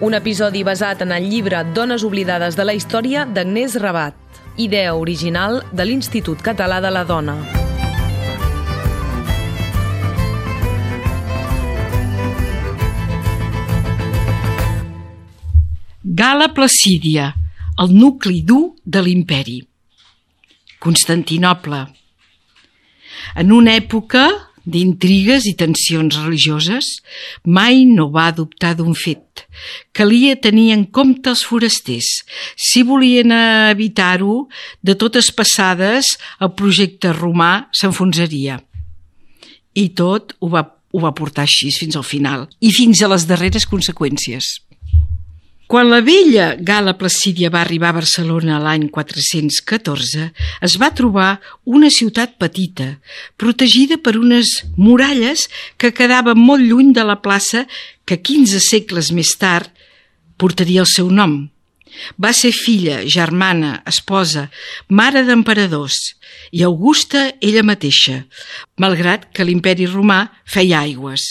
Un episodi basat en el llibre Dones oblidades de la història d'Agnès Rabat, idea original de l'Institut Català de la Dona. Gal·la Placídia, el nucli dur de l'imperi. Constantinoble. En una època d'intrigues i tensions religioses, mai no va dubtar d'un fet. Calia tenir en compte els forasters. Si volien evitar-ho, de totes passades, el projecte romà s'enfonsaria. I tot ho va portar així fins al final, i fins a les darreres conseqüències. Quan la vella Gal·la Placídia va arribar a Barcelona l'any 414, es va trobar una ciutat petita, protegida per unes muralles que quedaven molt lluny de la plaça que 15 segles més tard portaria el seu nom. Va ser filla, germana, esposa, mare d'emperadors i Augusta ella mateixa, malgrat que l'imperi romà feia aigües.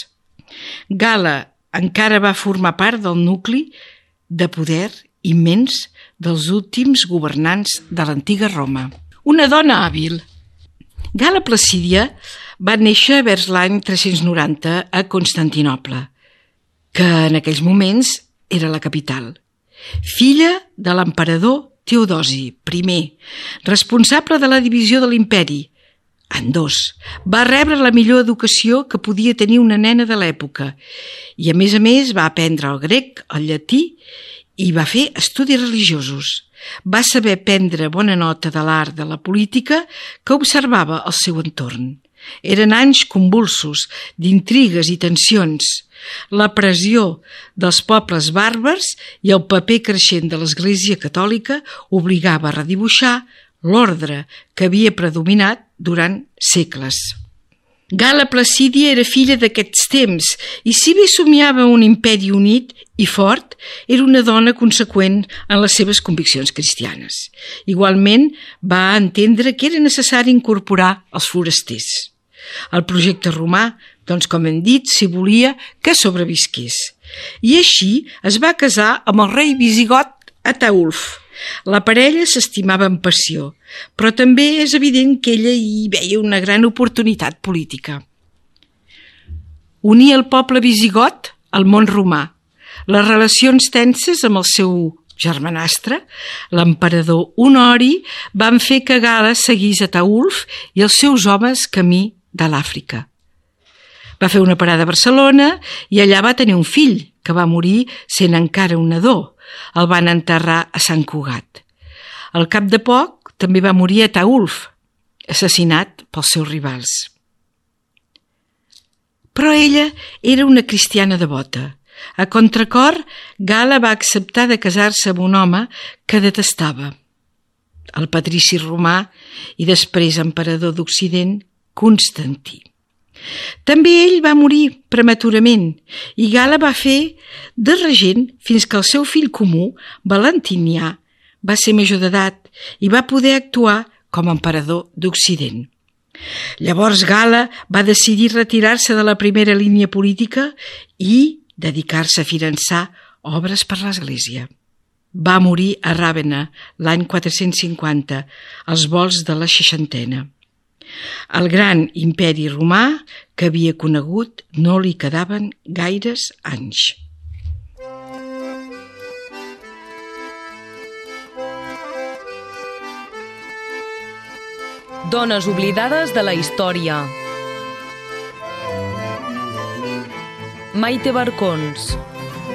Gal·la encara va formar part del nucli de poder immens dels últims governants de l'antiga Roma. Una dona hàbil. Gal·la Placídia va néixer vers l'any 390 a Constantinoble, que en aquells moments era la capital. Filla de l'emperador Teodosi I, responsable de la divisió de l'imperi en dos. Va rebre la millor educació que podia tenir una nena de l'època i, a més, va aprendre el grec, el llatí i va fer estudis religiosos. Va saber prendre bona nota de l'art de la política que observava al seu entorn. Eren anys convulsos, d'intrigues i tensions. La pressió dels pobles bàrbars i el paper creixent de l'Església Catòlica obligava a redibuixar l'ordre que havia predominat durant segles. Gal·la Placídia era filla d'aquests temps i, si bé somiava un imperi unit i fort, era una dona conseqüent en les seves conviccions cristianes. Igualment, va entendre que era necessari incorporar els forasters. El projecte romà, doncs, com hem dit, s'hi volia que sobrevisqués. I així es va casar amb el rei visigot Ataülf. La parella s'estimava amb passió, però també és evident que ella hi veia una gran oportunitat política. Unir el poble visigot al món romà. Les relacions tenses amb el seu germanastre, l'emperador Honori, van fer que Gal·la seguís Ataülf i els seus homes camí de l'Àfrica. Va fer una parada a Barcelona i allà va tenir un fill, que va morir sent encara un nadó. El van enterrar a Sant Cugat. Al cap de poc també va morir Ataülf, assassinat pels seus rivals. Però ella era una cristiana devota. A contracor, Gal·la va acceptar de casar-se amb un home que detestava, el patrici romà i després emperador d'Occident, Constantí. També ell va morir prematurament i Gal·la va fer de regent fins que el seu fill comú, Valentinià, va ser major d'edat i va poder actuar com a emperador d'Occident. Llavors Gal·la va decidir retirar-se de la primera línia política i dedicar-se a finançar obres per l'Església. Va morir a Ràvenna l'any 450, als volts de la 60. Al gran imperi romà que havia conegut no li quedaven gaires anys. Dones oblidades de la història. Maite Barcons.